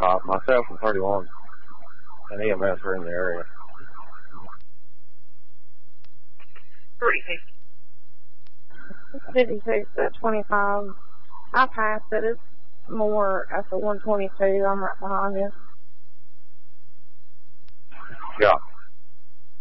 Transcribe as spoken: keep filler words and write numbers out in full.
cop. Myself and thirty-one and E M S are in the area. fifty-six at twenty-five. I passed it. It's more at the one twenty-two. I'm right behind you. Yeah.